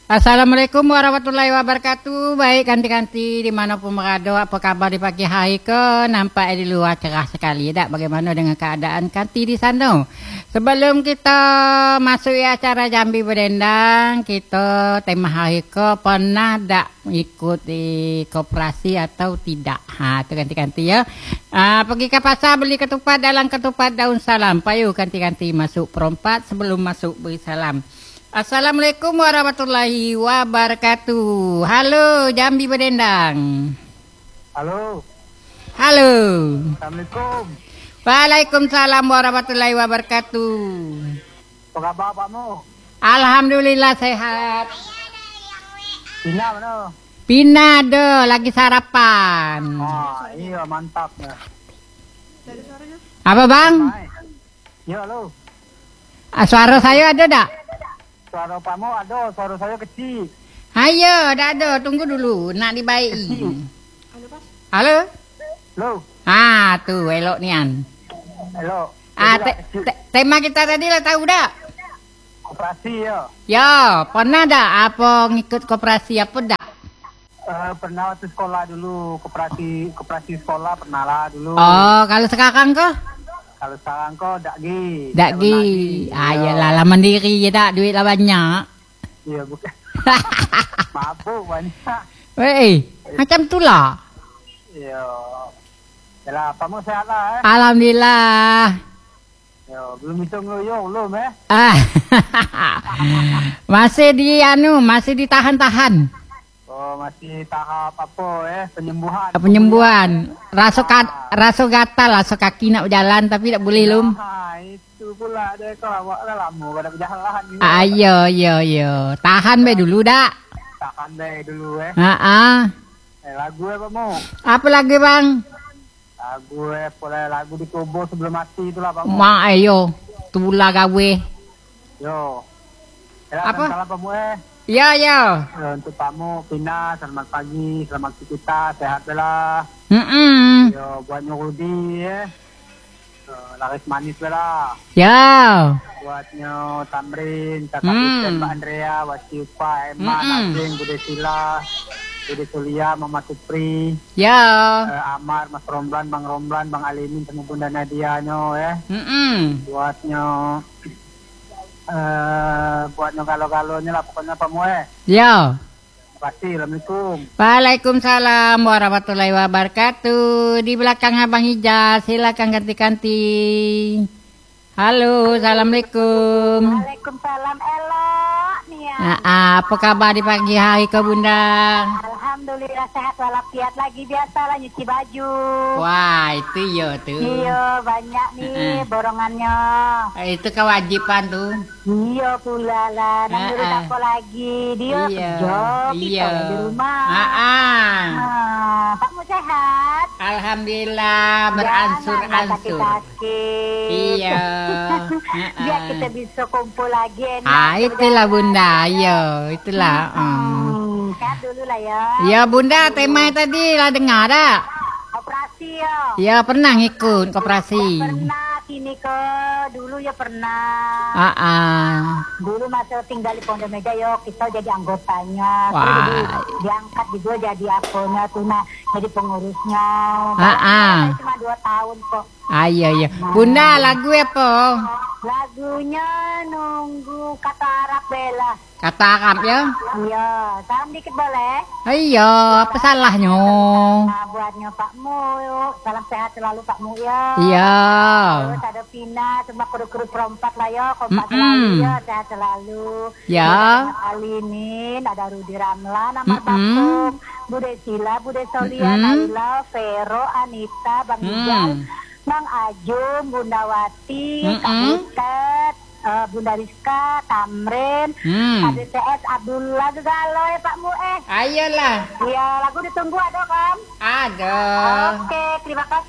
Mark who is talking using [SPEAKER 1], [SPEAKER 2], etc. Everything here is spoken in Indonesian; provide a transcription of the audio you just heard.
[SPEAKER 1] Assalamualaikum warahmatullahi wabarakatuh. Baik kanti-kanti dimanapun berada, apa kabar di pagi hari ke? Nampak di luar cerah sekali. Tak bagaimana dengan keadaan kanti di sana? Sebelum kita masuk acara Jambi Berdendang, kita tema hari ke pernah tak ikut di koperasi atau tidak? Itu kanti-kanti ya. Pergi ke pasar beli ketupat dalam ketupat daun salam. Payu kanti-kanti masuk perempat sebelum masuk beri salam. Assalamualaikum warahmatullahi wabarakatuh. Halo Jambi Berdendang.
[SPEAKER 2] Halo.
[SPEAKER 1] Halo.
[SPEAKER 2] Assalamualaikum.
[SPEAKER 1] Waalaikumsalam warahmatullahi wabarakatuh.
[SPEAKER 2] Apa kabar Pakmu?
[SPEAKER 1] Alhamdulillah sehat.
[SPEAKER 2] Pina mana?
[SPEAKER 1] Pina ada lagi sarapan.
[SPEAKER 2] Iya mantap ya.
[SPEAKER 1] Apa bang?
[SPEAKER 2] Ya halo.
[SPEAKER 1] Suara saya ada tak?
[SPEAKER 2] Suara Pakmu ada, suara saya kecil.
[SPEAKER 1] Ayo, dah ada. Tunggu dulu, nak dibaiki. Halo?
[SPEAKER 2] Halo.
[SPEAKER 1] Tuh elok nian.
[SPEAKER 2] Halo.
[SPEAKER 1] Tema kita tadi lah tahu tak?
[SPEAKER 2] Koperasi ya.
[SPEAKER 1] Ya, pernah tak apa ngikut koperasi apa tak?
[SPEAKER 2] Pernah waktu sekolah dulu, koperasi sekolah pernah lah dulu.
[SPEAKER 1] Oh, kalau sekarang kok?
[SPEAKER 2] Kalau sekarang kok dakgi.
[SPEAKER 1] Dakgi. Yalah lah mandiri je tak, duit lah banyak.
[SPEAKER 2] Iya bukan. Mabuk banyak.
[SPEAKER 1] Weh, macam tu lah.
[SPEAKER 2] Iya. Yalah, Pakmu sehat lah
[SPEAKER 1] Alhamdulillah.
[SPEAKER 2] Ya, belum bisa ngeloyong belum
[SPEAKER 1] Masih ditahan-tahan.
[SPEAKER 2] Oh, masih tahap apa penyembuhan.
[SPEAKER 1] Penyembuhan. Rasa gatal, rasa kaki nak berjalan tapi tak boleh lum.
[SPEAKER 2] Itu pula dia kalau awak dah lama kau dah berjalan gitu.
[SPEAKER 1] Yo. Tahan be dulu dak.
[SPEAKER 2] Tahan be dulu lagu Pakmu?
[SPEAKER 1] Apa lagi bang?
[SPEAKER 2] Lagu di kubur sebelum mati itulah Pakmu.
[SPEAKER 1] Ayo. Tulah gawe.
[SPEAKER 2] Yo.
[SPEAKER 1] Apa?
[SPEAKER 2] Salam Pakmu
[SPEAKER 1] Ya.
[SPEAKER 2] Untuk Pakmu, Pina, selamat pagi, selamat kita, sehat bela. Yo, buat Nurudi laris manis bela.
[SPEAKER 1] Ya.
[SPEAKER 2] Buatnya Tamrin, Kakak Isen, Mbak Andrea, Wasiupa, Emma, Nasing, Bude Sila, Bude Sulia, Mama Supri.
[SPEAKER 1] Ya.
[SPEAKER 2] Amar, Mas Romlan, Bang Alimin, sama Bunda Nadia buatnya kalau-kalonya lah pokoknya Pakmu
[SPEAKER 1] Ya.
[SPEAKER 2] Terima kasih. Assalamualaikum.
[SPEAKER 1] Waalaikumsalam warahmatullahi wabarakatuh. Di belakang Abang Hijaz, silakan ganti-ganti. Halo, assalamualaikum.
[SPEAKER 3] Waalaikumsalam, elok nih ya.
[SPEAKER 1] Apa kabar di pagi hari ke Bunda?
[SPEAKER 3] Alhamdulillah sehat walafiat, lagi biasa lah nyuci baju.
[SPEAKER 1] Wah, itu ya tuh.
[SPEAKER 3] Iya, banyak nih borongannya.
[SPEAKER 1] Itu kewajiban tuh.
[SPEAKER 3] Iya pula lah, nunggu apa lagi. Dia kerja, kita di rumah. Pakmu sehat?
[SPEAKER 1] Alhamdulillah, beransur-ansur. Iya.
[SPEAKER 3] Biar kita bisa kumpul lagi.
[SPEAKER 1] Itulah Bunda, iya, itulah.
[SPEAKER 3] Sehat dulu lah ya.
[SPEAKER 1] Ya Bunda, tema tadi lah dengar tak?
[SPEAKER 3] Koperasi ya.
[SPEAKER 1] Ya pernah ngikut koperasi.
[SPEAKER 3] Pernah sini ke dulu ya pernah. Dulu masa tinggal di Pondok Meja yo kita jadi anggotanya. Terus diangkat juga jadi apanya tuh jadi pengurusnya. Cuma 2 tahun kok.
[SPEAKER 1] Iya. Bunda lagu apa?
[SPEAKER 3] Lagunya nunggu kata Arab bela.
[SPEAKER 1] Kata Arab ya?
[SPEAKER 3] Iya, salam dikit boleh?
[SPEAKER 1] Iya, apa salahnya?
[SPEAKER 3] Buatnya Pakmu, salam sehat selalu Pakmu ya.
[SPEAKER 1] Iya.
[SPEAKER 3] Terus ada Pina, cuma kru-kru perempat lah ya, kompak selalu ya, sehat selalu.
[SPEAKER 1] Ya.
[SPEAKER 3] Alinin, ada Rudi Ramlan, Amar Bakung, Bude Sila, Bude Solia, Naila, Vero, Anita, Bang Ijal, Bang Ajum, Bunda Wati, Kak Butet, Bunda Rizka, Tamrin, ADCS, Abdullah Gegalo ya Pakmu
[SPEAKER 1] Ayolah.
[SPEAKER 3] Iya, lagu ditunggu ada kan?
[SPEAKER 1] Ada.
[SPEAKER 3] Oke, terima kasih.